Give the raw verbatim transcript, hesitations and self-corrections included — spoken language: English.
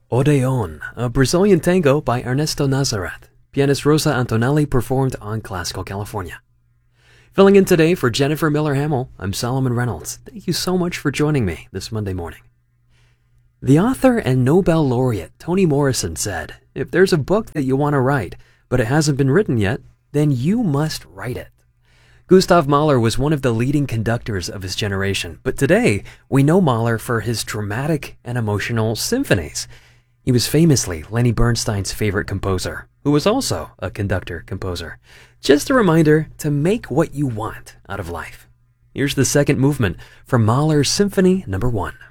Odeon, a Brazilian tango by Ernesto Nazareth. Pianist Rosa Antonelli performed on Classical California. Filling in today for Jennifer Miller-Hamill, I'm Solomon Reynolds. Thank you so much for joining me this Monday morning. The author and Nobel laureate Toni Morrison said, "If there's a book that you want to write, but it hasn't been written yet, then you must write it." Gustav Mahler was one of the leading conductors of his generation, but today we know Mahler for his dramatic and emotional symphonies. He was famously Lenny Bernstein's favorite composer, who was also a conductor-composer. Just a reminder to make what you want out of life. Here's the second movement from Mahler's Symphony Number One.